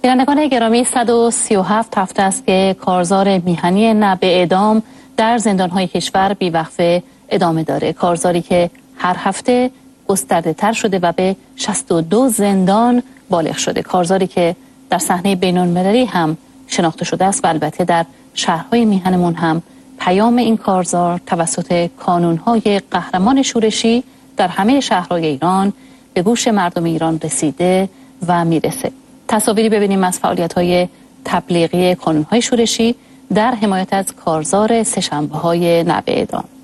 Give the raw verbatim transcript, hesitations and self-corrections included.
بینندگان گرامی، صد و سی و هفت هفته است که کارزار میهنی نه به اعدام در زندان‌های کشور بی‌وقفه ادامه داره. کارزاری که هر هفته گسترده تر شده و به شصت و دو زندان بالغ شده. کارزاری که در صحنه بین‌المللی هم شناخته شده است و البته در شهرهای میهنمون هم پیام این کارزار توسط کانون‌های قهرمان شورشی در همه شهرهای ایران به گوش مردم ایران رسیده و میرسه. تصاویری ببینیم از فعالیت‌های تبلیغی کانون‌های شورشی در حمایت از کارزار سه‌شنبه‌های نه به اعدام.